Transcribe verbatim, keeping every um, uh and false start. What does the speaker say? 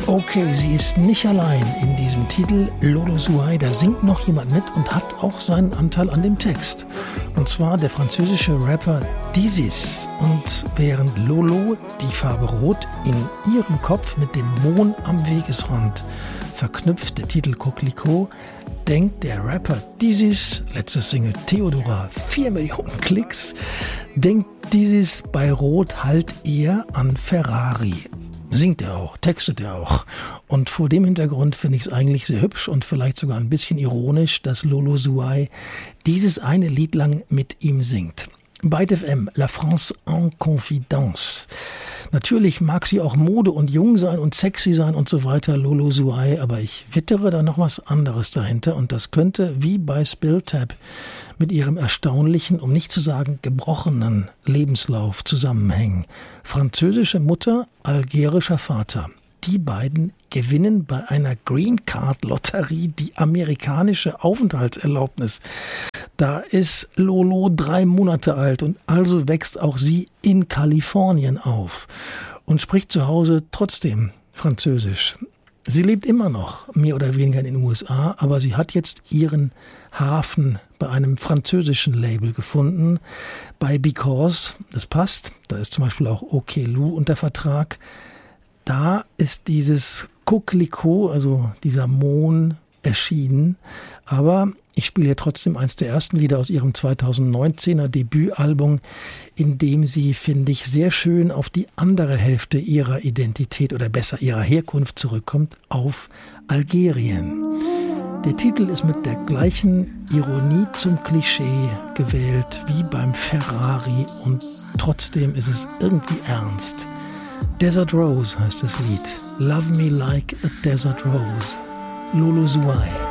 Okay, sie ist nicht allein in diesem Titel. Lolo Zouaï, da singt noch jemand mit und hat auch seinen Anteil an dem Text. Und zwar der französische Rapper Dizis. Und während Lolo die Farbe Rot in ihrem Kopf mit dem Mond am Wegesrand verknüpft, der Titel Coquelicot, denkt der Rapper Dizis, letzte Single Theodora, vier Millionen Klicks, denkt Dizis bei Rot halt eher an Ferrari. Singt er auch, textet er auch. Und vor dem Hintergrund finde ich es eigentlich sehr hübsch und vielleicht sogar ein bisschen ironisch, dass Lolo Zouaï dieses eine Lied lang mit ihm singt. Byte F M, La France en Confidence. Natürlich mag sie auch Mode und jung sein und sexy sein und so weiter, Lolo Zouaï, aber ich wittere da noch was anderes dahinter und das könnte, wie bei Spilltap, mit ihrem erstaunlichen, um nicht zu sagen gebrochenen Lebenslauf zusammenhängen. Französische Mutter, algerischer Vater. Die beiden gewinnen bei einer Green Card Lotterie die amerikanische Aufenthaltserlaubnis. Da ist Lolo drei Monate alt und also wächst auch sie in Kalifornien auf und spricht zu Hause trotzdem Französisch. Sie lebt immer noch mehr oder weniger in den U S A, aber sie hat jetzt ihren Hafen bei einem französischen Label gefunden, bei Because, das passt, da ist zum Beispiel auch OK Lou unter Vertrag. Da ist dieses Coquelicot, also dieser Mond, erschienen, aber ich spiele hier trotzdem eins der ersten Lieder aus ihrem zweitausendneunzehner Debütalbum, in dem sie, finde ich, sehr schön auf die andere Hälfte ihrer Identität oder besser ihrer Herkunft zurückkommt, auf Algerien. Der Titel ist mit der gleichen Ironie zum Klischee gewählt wie beim Ferrari und trotzdem ist es irgendwie ernst. Desert Rose heißt das Lied. Love Me Like a Desert Rose. Lolo Zouaï.